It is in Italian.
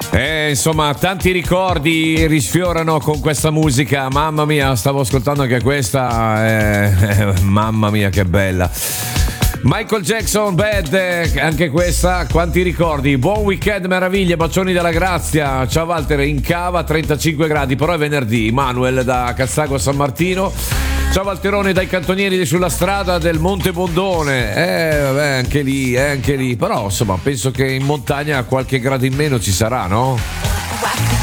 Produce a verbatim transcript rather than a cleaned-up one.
Eh, insomma, tanti ricordi risfiorano con questa musica. Mamma mia, stavo ascoltando anche questa. Eh, eh, mamma mia, che bella. Michael Jackson, Bad, eh, anche questa, quanti ricordi. Buon weekend, meraviglie, bacioni della grazia. Ciao Walter, in cava, trentacinque gradi, però è venerdì. Manuel da Cassago San Martino. Ciao Valterone dai cantonieri sulla strada del Monte Bondone. Eh, vabbè, anche lì, eh, anche lì. Però, insomma, penso che in montagna qualche grado in meno ci sarà, no?